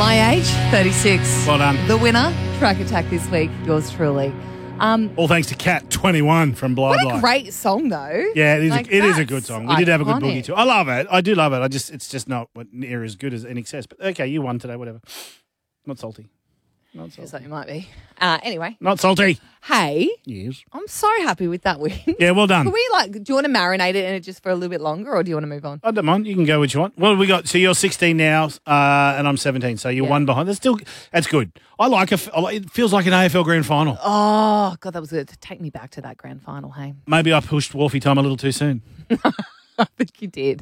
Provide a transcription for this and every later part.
My age, 36. Well done. The winner, Track Attack this week, yours truly. All thanks to Cat 21 from Bly What Bly. a great song, though. Yeah, it is a that's good song. We did have a good boogie iconic. too. I love it. I do love it. It's just not near as good as NXS. But okay, you won today, whatever. Not salty. Not Feels salty. like it might be. Anyway, Not salty. hey, Yes. I'm so happy with that win. Yeah, well done. Can we do you want to marinate it in it just for a little bit longer, or do you want to move on? I don't mind. You can go what you want. What have we got? So you're 16 now, and I'm 17. So you're one behind. That's good. It feels like an AFL grand final. Oh, God, that was good. Take me back to that grand final, hey? Maybe I pushed Wolfie time a little too soon. I think you did.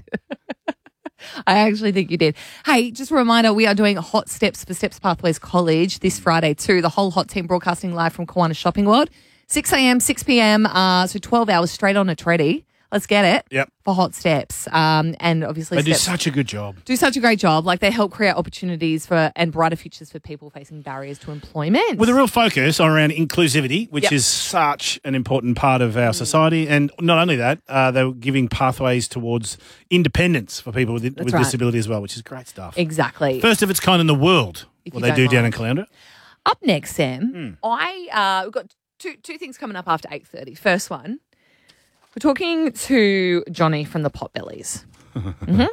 I actually think you did. Hey, just a reminder, we are doing Hot Steps for Steps Pathways College this Friday too. The whole Hot team broadcasting live from Kiwanis Shopping World. 6 a.m, 6 p.m, so 12 hours straight on a treadie. Let's get it. Yep. For Hot Steps. And obviously They do Steps such a good job. do such a great job. They help create opportunities for and brighter futures for people facing barriers to employment. With a real focus around inclusivity, which Yep. is such an important part of our society. And not only that, they're giving pathways towards independence for people with right. disability as well, which is great stuff. Exactly. First of its kind in the world, If what you they don't do down in mind. Caloundra. Up next, Sam, we've got two things coming up after 8:30. First one, we're talking to Johnny from the Potbellies. The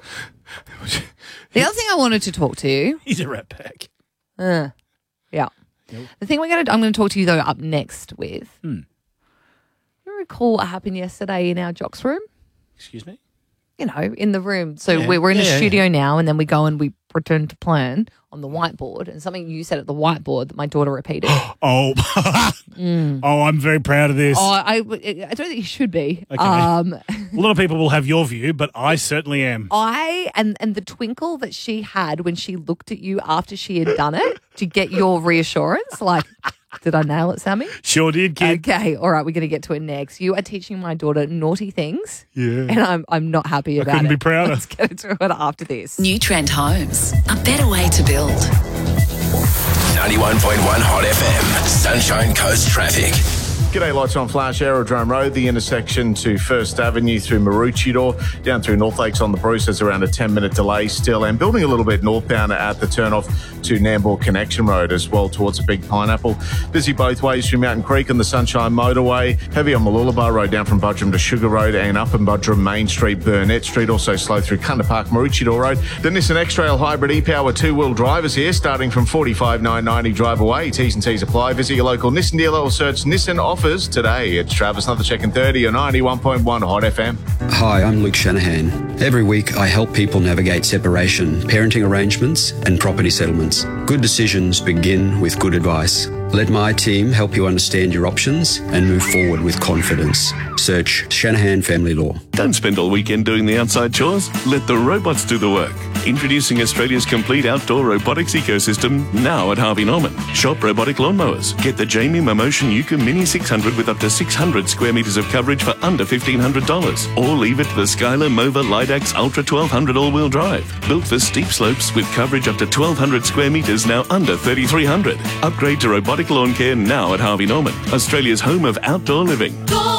other thing I wanted to talk to you, He's a rat pack. yeah. The thing I'm going to talk to you though up next with. You recall what happened yesterday in our jocks room? Excuse me? In the room. So Yeah. we're in a Yeah, studio now, and then we go and we pretend to plan on the whiteboard, and something you said at the whiteboard that my daughter repeated. Oh, I'm very proud of this. I don't think you should be. Okay. A lot of people will have your view, but I certainly am. And the twinkle that she had when she looked at you after she had done it to get your reassurance, did I nail it, Sammy? Sure did, kid. Okay, all right, we're going to get to it next. You are teaching my daughter naughty things, Yeah. and I'm not happy about it. couldn't be prouder. Let's get into it after this. New Trend Homes, a better way to build. 91.1 Hot FM, Sunshine Coast traffic. G'day, lights on Flash, Aerodrome Road, the intersection to First Avenue through Maroochydore, down through North Lakes on the Bruce, there's around a 10-minute delay still, and building a little bit northbound at the turnoff to Nambour Connection Road as well towards the Big Pineapple. Busy both ways through Mountain Creek and the Sunshine Motorway, heavy on Mooloolaba Road down from Budrum to Sugar Road and up in Budrum Main Street, Burnett Street, also slow through Cunda Park, Maroochydore Road. The Nissan X-Trail Hybrid e-Power two-wheel drivers here, starting from $45,990 drive away. T's and T's apply. Visit your local Nissan dealer or search Nissan offers today. It's Travis Check and 30 on 91.1 Hot FM. Hi, I'm Luke Shanahan. Every week I help people navigate separation, parenting arrangements and property settlements. Good decisions begin with good advice. Let my team help you understand your options and move forward with confidence. Search Shanahan Family Law. Don't spend all weekend doing the outside chores. Let the robots do the work. Introducing Australia's complete outdoor robotics ecosystem now at Harvey Norman. Shop robotic lawnmowers. Get the Jamie Momotion Yuka Mini 600 with up to 600 square metres of coverage for under $1,500. Or leave it to the Skylar Mova Lidax Ultra 1200 all-wheel drive. Built for steep slopes with coverage up to 1,200 square metres now under $3,300. Upgrade to robotic lawn care now at Harvey Norman, Australia's home of outdoor living.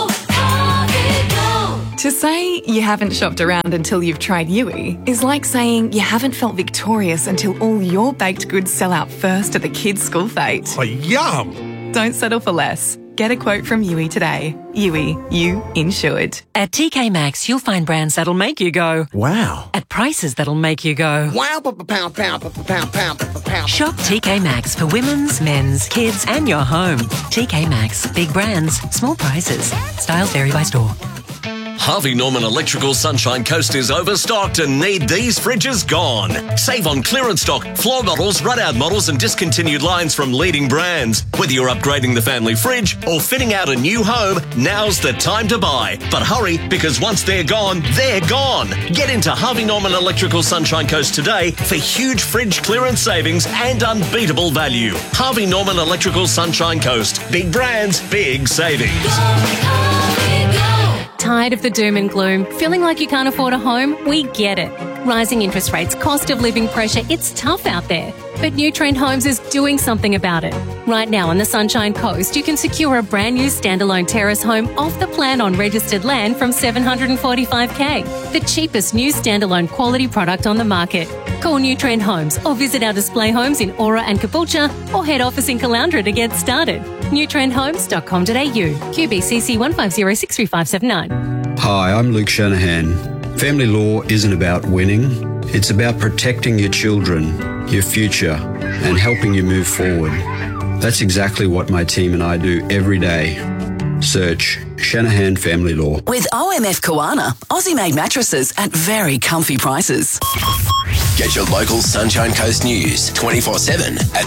To say you haven't shopped around until you've tried Yui is like saying you haven't felt victorious until all your baked goods sell out first at the kids' school fete. Oh, yum! Don't settle for less. Get a quote from Yui today. Yui, you insured. At TK Maxx, you'll find brands that'll make you go, Wow. at prices that'll make you go. Wow, pound. Shop TK Maxx for women's, men's, kids, and your home. TK Maxx, big brands, small prices. Styles vary by store. Harvey Norman Electrical Sunshine Coast is overstocked and need these fridges gone. Save on clearance stock, floor models, run-out models and discontinued lines from leading brands. Whether you're upgrading the family fridge or fitting out a new home, now's the time to buy. But hurry, because once they're gone, they're gone. Get into Harvey Norman Electrical Sunshine Coast today for huge fridge clearance savings and unbeatable value. Harvey Norman Electrical Sunshine Coast. Big brands, big savings. Tired of the doom and gloom? Feeling like you can't afford a home? We get it. Rising interest rates, cost of living pressure, it's tough out there. But New Trend Homes is doing something about it. Right now on the Sunshine Coast, you can secure a brand new standalone terrace home off the plan on registered land from $745K. The cheapest new standalone quality product on the market. Call New Trend Homes or visit our display homes in Aura and Caboolture or head office in Caloundra to get started. newtrendhomes.com.au. QBCC 150635979. Hi, I'm Luke Shanahan. Family law isn't about winning. It's about protecting your children, your future, and helping you move forward. That's exactly what my team and I do every day. Search Shanahan Family Law. With OMF Kawana, Aussie-made mattresses at very comfy prices. Get your local Sunshine Coast news 24/7 at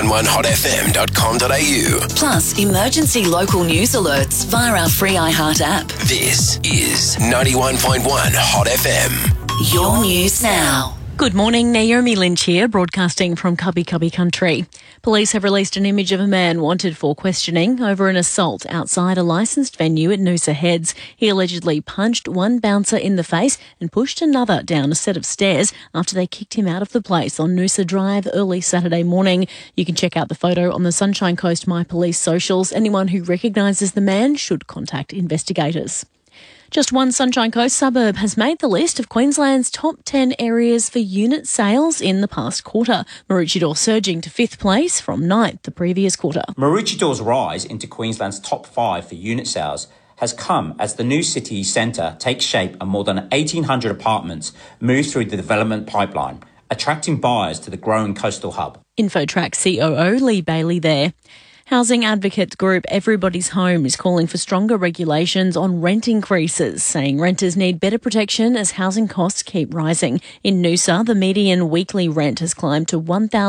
911hotfm.com.au. Plus, emergency local news alerts via our free iHeart app. This is 91.1 Hot FM. Your news now. Good morning, Naomi Lynch here, broadcasting from Cubby Cubby Country. Police have released an image of a man wanted for questioning over an assault outside a licensed venue at Noosa Heads. He allegedly punched one bouncer in the face and pushed another down a set of stairs after they kicked him out of the place on Noosa Drive early Saturday morning. You can check out the photo on the Sunshine Coast My Police socials. Anyone who recognises the man should contact investigators. Just one Sunshine Coast suburb has made the list of Queensland's top 10 areas for unit sales in the past quarter. Maroochydore surging to 5th place from 9th the previous quarter. Maroochydor's rise into Queensland's top 5 for unit sales has come as the new city centre takes shape and more than 1,800 apartments move through the development pipeline, attracting buyers to the growing coastal hub. Infotrack COO Lee Bailey there. Housing advocate group Everybody's Home is calling for stronger regulations on rent increases, saying renters need better protection as housing costs keep rising. In Noosa, the median weekly rent has climbed to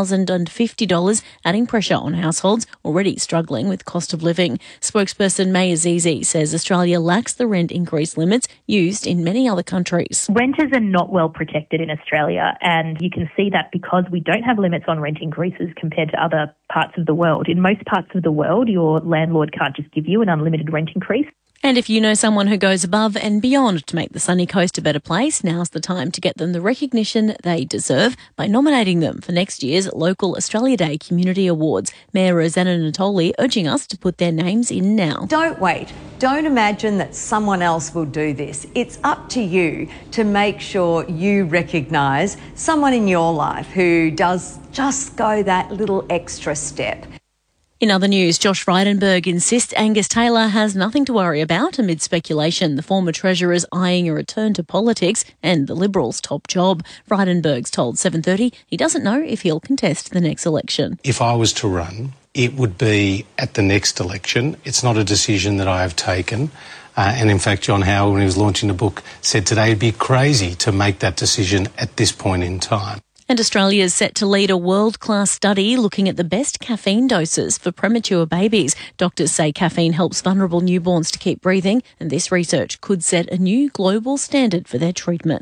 $1,050, adding pressure on households already struggling with cost of living. Spokesperson May Azizi says Australia lacks the rent increase limits used in many other countries. Renters are not well protected in Australia, and you can see that because we don't have limits on rent increases compared to other parts of the world. In most parts of the world, your landlord can't just give you an unlimited rent increase. And if you know someone who goes above and beyond to make the sunny coast a better place, now's the time to get them the recognition they deserve by nominating them for next year's local Australia Day Community Awards. Mayor Rosanna Natoli urging us to put their names in now. Don't wait. Don't imagine that someone else will do this. It's up to you to make sure you recognise someone in your life who does just go that little extra step. In other news, Josh Frydenberg insists Angus Taylor has nothing to worry about amid speculation the former Treasurer's eyeing a return to politics and the Liberals' top job. Frydenberg's told 7:30 he doesn't know if he'll contest the next election. If I was to run, it would be at the next election. It's not a decision that I have taken. And in fact, John Howard, when he was launching the book, said today it'd be crazy to make that decision at this point in time. And Australia is set to lead a world-class study looking at the best caffeine doses for premature babies. Doctors say caffeine helps vulnerable newborns to keep breathing, and this research could set a new global standard for their treatment.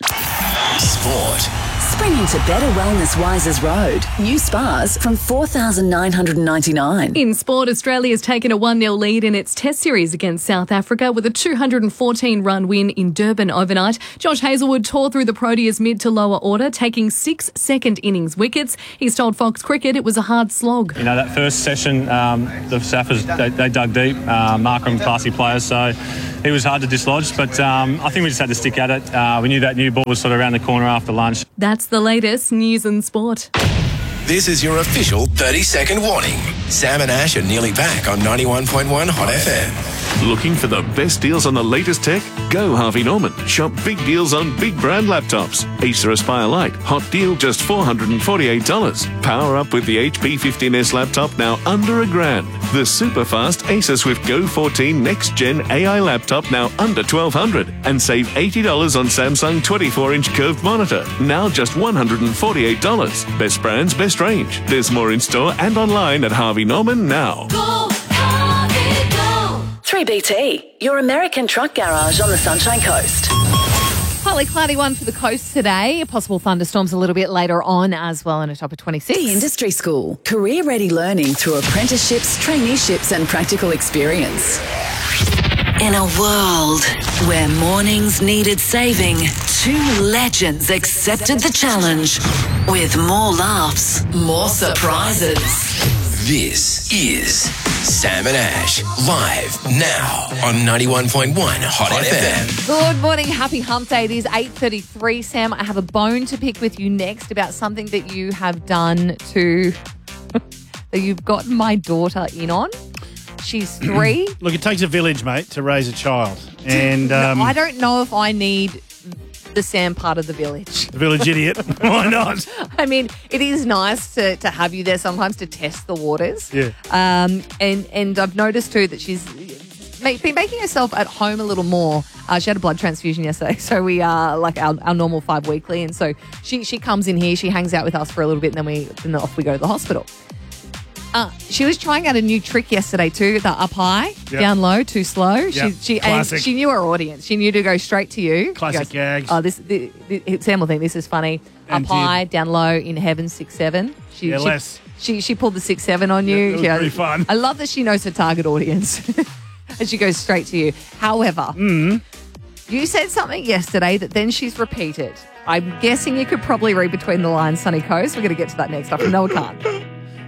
Sport. Spring into better wellness Wises Road. New spas from $4,999. In sport, Australia's taken a 1-0 lead in its Test series against South Africa with a 214-run win in Durban overnight. Josh Hazlewood tore through the Proteas mid to lower order, taking 6 second innings wickets. He's told Fox Cricket it was a hard slog. You know, that first session, the Saffers, they dug deep. Markram, classy players, so it was hard to dislodge, but I think we just had to stick at it. We knew that new ball was sort of around the corner after lunch. That's the latest news and sport. This is your official 30-second warning. Sam and Ash are nearly back on 91.1 Hot FM. Looking for the best deals on the latest tech? Go Harvey Norman. Shop big deals on big brand laptops. Acer Aspire Lite, hot deal just $448. Power up with the HP 15S laptop now under $1,000. The super fast Acer Swift Go 14 Next Gen AI laptop now under $1,200. And save $80 on Samsung 24-inch curved monitor, now just $148. Best brands, best range. There's more in store and online at Harvey Norman now. Go, Harvey, go. 3BT, your American truck garage on the Sunshine Coast. Partly cloudy one for the coast today. Possible thunderstorms a little bit later on as well, in a top of 26. The Industry School, career-ready learning through apprenticeships, traineeships and practical experience. In a world where mornings needed saving, two legends accepted the challenge with more laughs, more surprises. This is Sam and Ash, live now on 91.1 Hot FM. Good morning, happy hump day. It is 8:33. Sam, I have a bone to pick with you next about something that you have done to, that you've gotten my daughter in on. She's 3. Look, it takes a village, mate, to raise a child. And I don't know if I need the Sam part of the village. The village idiot. Why not? I mean, it is nice to have you there sometimes to test the waters. Yeah. And I've noticed too that she's been making herself at home a little more. She had a blood transfusion yesterday, so we are like our normal 5 weekly. And so she comes in here, she hangs out with us for a little bit, and then off we go to the hospital. She was trying out a new trick yesterday too, the up high, down low, too slow. Yep. And she knew her audience. She knew to go straight to you. Classic gags. Oh, Sam will think this is funny. And up high, down low, in heaven, 6'7". less. She pulled the 6'7" on you. Yeah, it was pretty fun. I love that she knows her target audience. And she goes straight to you. However, you said something yesterday that then she's repeated. I'm guessing you could probably read between the lines, Sunny Coast. We're going to get to that next. No, we can't.